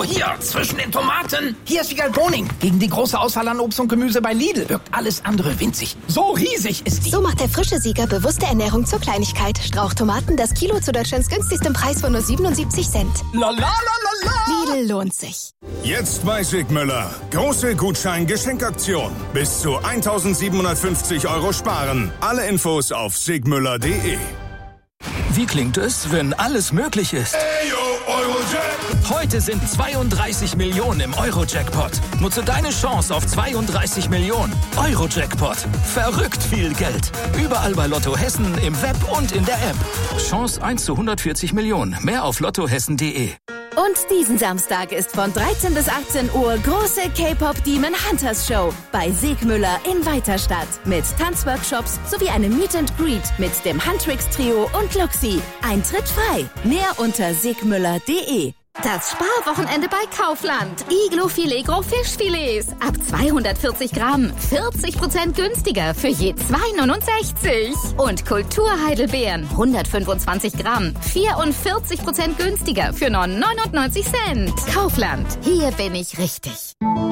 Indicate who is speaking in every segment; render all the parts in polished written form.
Speaker 1: hier, zwischen den Tomaten. Hier ist Vigal Boning. Gegen die große Auswahl an Obst und Gemüse bei Lidl wirkt alles andere winzig. So riesig ist die.
Speaker 2: So macht der frische Sieger bewusste Ernährung zur Kleinigkeit. Strauchtomaten, das Kilo zu Deutschlands günstigstem Preis von nur 77 Cent.
Speaker 1: La la la la la.
Speaker 2: Lidl lohnt sich.
Speaker 3: Jetzt bei Sigmüller. Große Gutschein-Geschenkaktion. Bis zu 1.750 € sparen. Alle Infos auf sigmüller.de.
Speaker 4: Wie klingt es, wenn alles möglich ist? Heute sind 32 Millionen im Euro-Jackpot. Nutze deine Chance auf 32 Millionen. Euro-Jackpot. Verrückt viel Geld. Überall bei Lotto Hessen, im Web und in der App. Chance 1 zu 140 Millionen. Mehr auf lottohessen.de.
Speaker 5: Und diesen Samstag ist von 13 bis 18 Uhr große K-Pop Demon Hunters Show bei Sigmüller in Weiterstadt. Mit Tanzworkshops sowie einem Meet and Greet mit dem Huntrix Trio und Luxi. Eintritt frei. Mehr unter sigmüller.de.
Speaker 6: Das Sparwochenende bei Kaufland. Iglo Filet Gros Fischfilets. Ab 240 Gramm. 40% günstiger für je 2,69. Und Kulturheidelbeeren. 125 Gramm. 44% günstiger für 99 Cent. Kaufland. Hier bin ich richtig.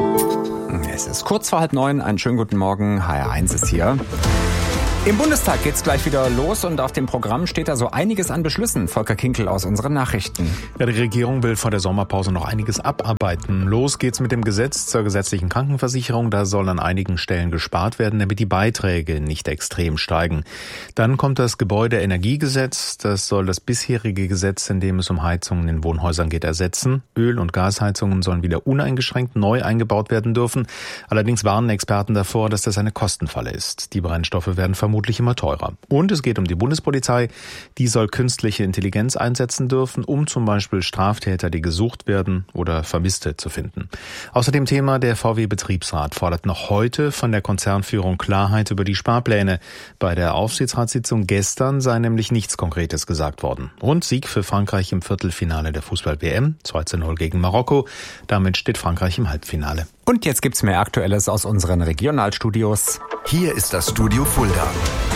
Speaker 7: Es ist kurz vor 8:30. Einen schönen guten Morgen. HR1 ist hier. Im Bundestag geht's gleich wieder los und auf dem Programm steht da so einiges an Beschlüssen. Volker Kinkel aus unseren Nachrichten.
Speaker 8: Ja, die Regierung will vor der Sommerpause noch einiges abarbeiten. Los geht's mit dem Gesetz zur gesetzlichen Krankenversicherung. Da soll an einigen Stellen gespart werden, damit die Beiträge nicht extrem steigen. Dann kommt das Gebäudeenergiegesetz. Das soll das bisherige Gesetz, in dem es um Heizungen in Wohnhäusern geht, ersetzen. Öl- und Gasheizungen sollen wieder uneingeschränkt neu eingebaut werden dürfen. Allerdings warnen Experten davor, dass das eine Kostenfalle ist. Die Brennstoffe werden vermutlich immer teurer. Und es geht um die Bundespolizei. Die soll künstliche Intelligenz einsetzen dürfen, um zum Beispiel Straftäter, die gesucht werden, oder Vermisste zu finden. Außerdem Thema: der VW-Betriebsrat fordert noch heute von der Konzernführung Klarheit über die Sparpläne. Bei der Aufsichtsratssitzung gestern sei nämlich nichts Konkretes gesagt worden. Und Sieg für Frankreich im Viertelfinale der Fußball-WM, 2:0 gegen Marokko. Damit steht Frankreich im Halbfinale.
Speaker 7: Und jetzt gibt's mehr Aktuelles aus unseren Regionalstudios.
Speaker 9: Hier ist das Studio Fulda.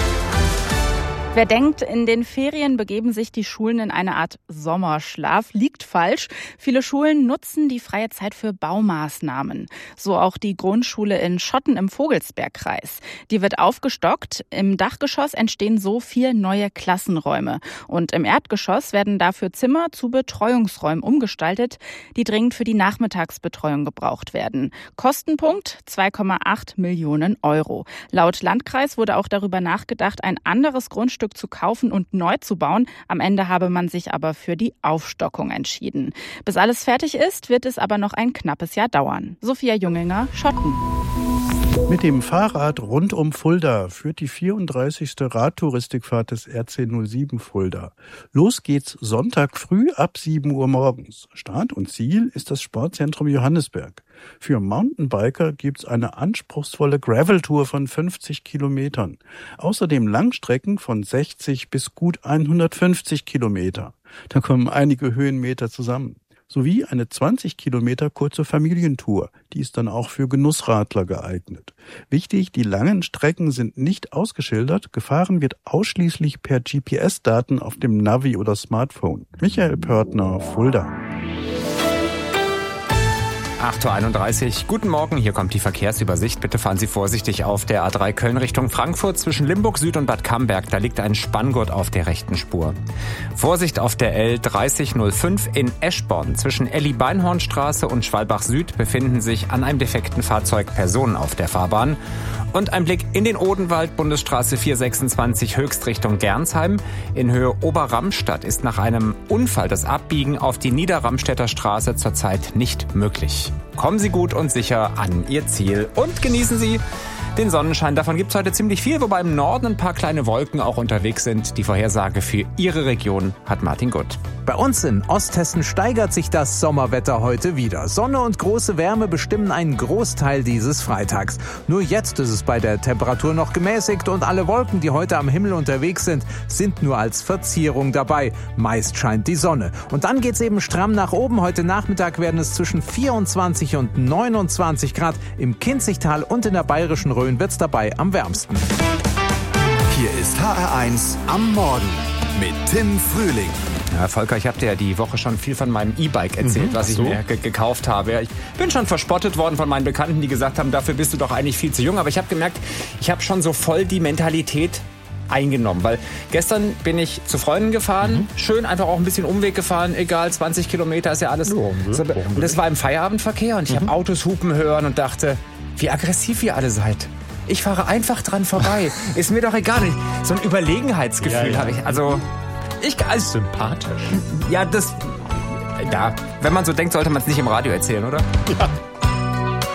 Speaker 10: Wer denkt, in den Ferien begeben sich die Schulen in eine Art Sommerschlaf, liegt falsch. Viele Schulen nutzen die freie Zeit für Baumaßnahmen. So auch die Grundschule in Schotten im Vogelsbergkreis. Die wird aufgestockt. Im Dachgeschoss entstehen so 4 neue Klassenräume. Und im Erdgeschoss werden dafür Zimmer zu Betreuungsräumen umgestaltet, die dringend für die Nachmittagsbetreuung gebraucht werden. Kostenpunkt 2,8 Millionen €. Laut Landkreis wurde auch darüber nachgedacht, ein anderes Grundstück zu kaufen und neu zu bauen. Am Ende habe man sich aber für die Aufstockung entschieden. Bis alles fertig ist, wird es aber noch ein knappes Jahr dauern. Sophia Junginger, Schotten.
Speaker 11: Mit dem Fahrrad rund um Fulda führt die 34. Radtouristikfahrt des RC07 Fulda. Los geht's Sonntag früh ab 7 Uhr morgens. Start und Ziel ist das Sportzentrum Johannisberg. Für Mountainbiker gibt's eine anspruchsvolle Graveltour von 50 Kilometern. Außerdem Langstrecken von 60 bis gut 150 Kilometer. Da kommen einige Höhenmeter zusammen. Sowie eine 20 Kilometer kurze Familientour. Die ist dann auch für Genussradler geeignet. Wichtig, die langen Strecken sind nicht ausgeschildert. Gefahren wird ausschließlich per GPS-Daten auf dem Navi oder Smartphone. Michael Pörtner, Fulda.
Speaker 7: 8:31 Uhr. Guten Morgen, hier kommt die Verkehrsübersicht. Bitte fahren Sie vorsichtig auf der A3 Köln Richtung Frankfurt zwischen Limburg Süd und Bad Camberg. Da liegt ein Spanngurt auf der rechten Spur. Vorsicht auf der L3005 in Eschborn. Zwischen Elli-Beinhornstraße und Schwalbach Süd befinden sich an einem defekten Fahrzeug Personen auf der Fahrbahn. Und ein Blick in den Odenwald, Bundesstraße 426 Höchst Richtung Gernsheim. In Höhe Oberramstadt ist nach einem Unfall das Abbiegen auf die Niederramstädter Straße zurzeit nicht möglich. Kommen Sie gut und sicher an Ihr Ziel und genießen Sie den Sonnenschein. Davon gibt es heute ziemlich viel, wobei im Norden ein paar kleine Wolken auch unterwegs sind. Die Vorhersage für Ihre Region hat Martin Gutt.
Speaker 12: Bei uns in Osthessen steigert sich das Sommerwetter heute wieder. Sonne und große Wärme bestimmen einen Großteil dieses Freitags. Nur jetzt ist es bei der Temperatur noch gemäßigt und alle Wolken, die heute am Himmel unterwegs sind, sind nur als Verzierung dabei. Meist scheint die Sonne. Und dann geht's eben stramm nach oben. Heute Nachmittag werden es zwischen 24 und 29 Grad. Im Kinzigtal und in der Bayerischen Rhön wird's dabei am wärmsten.
Speaker 9: Hier ist HR1 am Morgen mit Tim Frühling.
Speaker 7: Ja, Volker, ich habe dir ja die Woche schon viel von meinem E-Bike erzählt, was ich mir gekauft habe. Ich bin schon verspottet worden von meinen Bekannten, die gesagt haben, dafür bist du doch eigentlich viel zu jung. Aber ich habe gemerkt, ich habe schon so voll die Mentalität eingenommen, weil gestern bin ich zu Freunden gefahren, schön einfach auch ein bisschen Umweg gefahren, egal, 20 Kilometer ist ja alles. Und das war im Feierabendverkehr und ich habe Autos hupen hören und dachte, wie aggressiv ihr alle seid. Ich fahre einfach dran vorbei. Ist mir doch egal. So ein Überlegenheitsgefühl habe ich. Also
Speaker 8: sympathisch.
Speaker 7: Ja, wenn man so denkt, sollte man es nicht im Radio erzählen, oder?
Speaker 8: Ja.